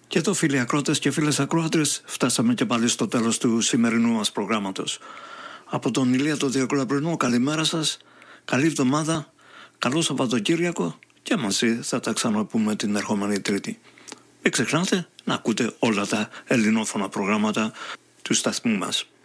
Και εδώ, φίλοι ακρότες και φίλες ακροάτρες, φτάσαμε και πάλι στο τέλος του σημερινού μας προγράμματος. Από τον Ηλία το Διακολαπρινό, καλημέρα σας, καλή εβδομάδα, καλό Σαββατοκύριακο και μαζί θα τα ξαναπούμε την ερχόμενη Τρίτη. Μην ξεχνάτε να ακούτε όλα τα ελληνόφωνα προγράμματα του σταθμού μας.